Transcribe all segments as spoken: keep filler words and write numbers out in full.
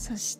そして、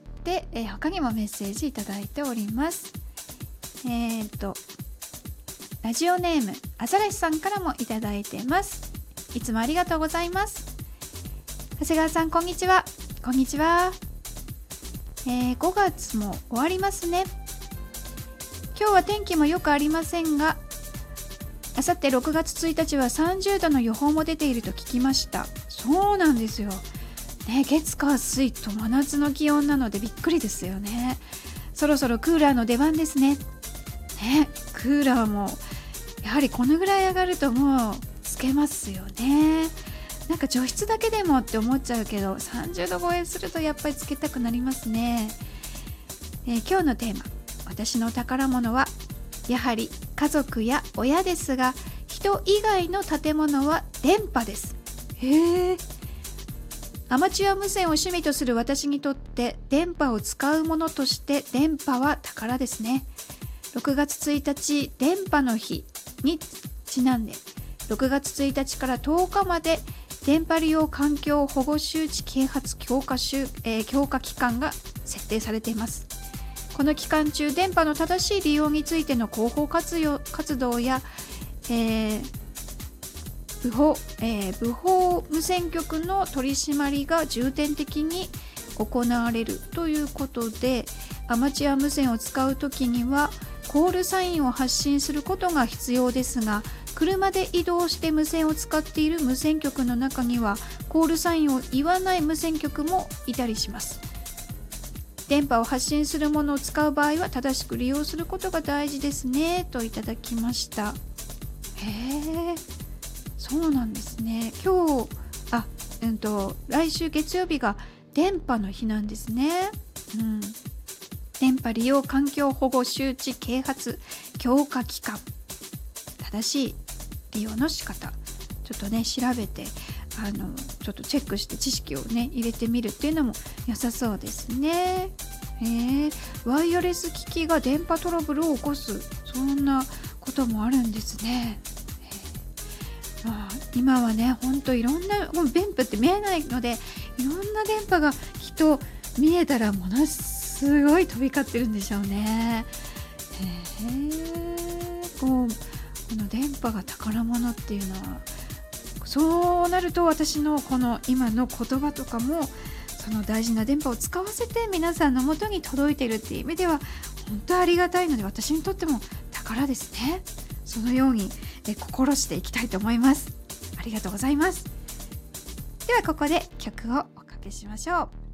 えー、他にもメッセージいただいております。えーとラジオネームアザラシさんからもいただいてます。いつもありがとうございます。長谷川さん、こんにちは。こんにちは。えー、ごがつも終わりますね。今日は天気もよくありませんが、あさってろくがつついたちはさんじゅうどの予報も出ていると聞きました。そうなんですよ、ね、月火水と真夏の気温なのでびっくりですよね。そろそろクーラーの出番ですね。ね、クーラーもやはりこのぐらい上がるともうつけますよね。なんか除湿だけでもって思っちゃうけど、さんじゅうど超えするとやっぱりつけたくなりますね。えー、今日のテーマ、私の宝物はやはり家族や親ですが、人以外の建物は電波です。へー。アマチュア無線を趣味とする私にとって電波を使うものとして電波は宝ですね。ろくがつついたち電波の日にちなんで、ろくがつついたちからとおかまで電波利用環境保護周知啓発強化週、えー、強化期間が設定されています。この期間中、電波の正しい利用についての広報活用活動や、えー部法、えー、部法無線局の取り締まりが重点的に行われるということで、アマチュア無線を使うときにはコールサインを発信することが必要ですが、車で移動して無線を使っている無線局の中にはコールサインを言わない無線局もいたりします。電波を発信するものを使う場合は正しく利用することが大事ですね、といただきました。へー、そうなんですね。今日あ、うんと来週月曜日が電波の日なんですね。うん、電波利用環境保護周知啓発強化期間、正しい利用の仕方、ちょっとね調べて、あのちょっとチェックして知識をね入れてみるっていうのも良さそうですね。へー、ワイヤレス機器が電波トラブルを起こす、そんなこともあるんですね。まあ、今はね、ほんといろんな電波って見えないので、いろんな電波がきっと見えたらものすごい飛び交ってるんでしょうね。へー、こうこの電波が宝物っていうのは、そうなると私のこの今の言葉とかもその大事な電波を使わせて皆さんの元に届いているっていう意味では本当ありがたいので、私にとっても宝ですね。そのようにえ心していきたいと思います。ありがとうございます。ではここで曲をおかけしましょう。